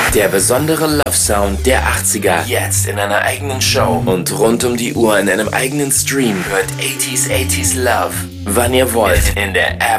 Der besondere Love Sound der 80er. Jetzt in einer eigenen Show. Und rund um die Uhr in einem eigenen Stream. Hört 80s Love, wann ihr wollt. In der App